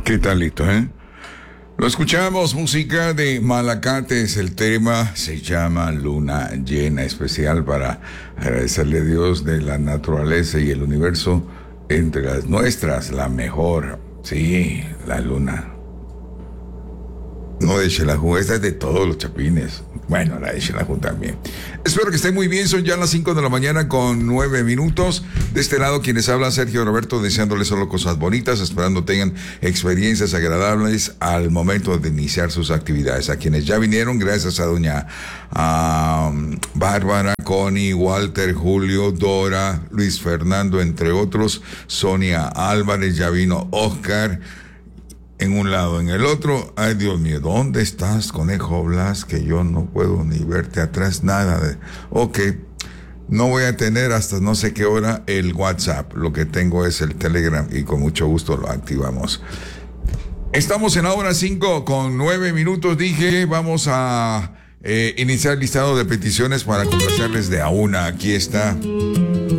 ¿Qué talito, Lo escuchamos, música de Malacates, el tema se llama Luna Llena, especial para agradecerle a Dios de la naturaleza y el universo, entre las nuestras, la mejor, sí, la luna. No de Xelajú, esta es de todos los chapines. Bueno, la de Xelajú también. Espero que estén muy bien, son ya las 5 de la mañana con 9 minutos. De este lado, quienes hablan, Sergio Roberto, deseándoles solo cosas bonitas, esperando tengan experiencias agradables al momento de iniciar sus actividades. A quienes ya vinieron, gracias a doña Bárbara, Connie, Walter, Julio, Dora, Luis Fernando, entre otros, Sonia Álvarez, ya vino Oscar. En un lado, en el otro, ay Dios mío, ¿dónde estás, Conejo Blas? Que yo no puedo ni verte atrás, nada. Ok, no voy a tener hasta no sé qué hora el WhatsApp, lo que tengo es el Telegram y con mucho gusto lo activamos. Estamos en la hora 5 con 9 minutos, dije, vamos a iniciar el listado de peticiones para complacerles de a una. Aquí está.